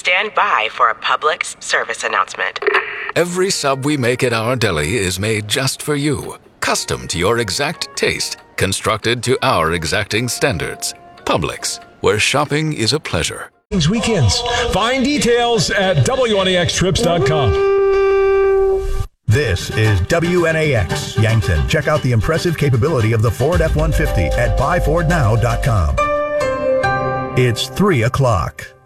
stand by for a Publix service announcement. Every sub we make at our deli is made just for you, custom to your exact taste, constructed to our exacting standards. Publix, where shopping is a pleasure. Weekends. Find details at WNAXtrips.com. This is WNAX Yankton. Check out the impressive capability of the Ford F-150 at buyfordnow.com. It's 3 o'clock.